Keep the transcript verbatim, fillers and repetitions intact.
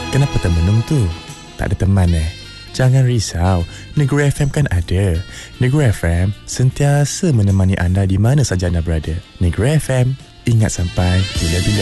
Kenapa termenung tu? Tak ada teman eh? Jangan risau, Negeri F M kan ada. Negeri F M sentiasa menemani anda di mana saja anda berada. Negeri F M, ingat sampai bila-bila.